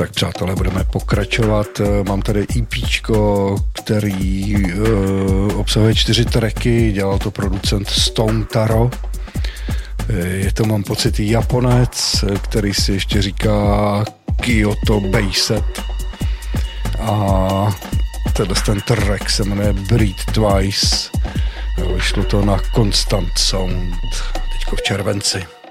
tak přátelé, budeme pokračovat. Mám tady EPčko, který obsahuje 4 tracky, dělal to producent Stone Taro. Je to, mám pocit, Japonec, který si ještě říká Kyoto Bayset. A ten track se jmenuje Breathe Twice. Vyšlo to na Constant Sound teďko v červenci.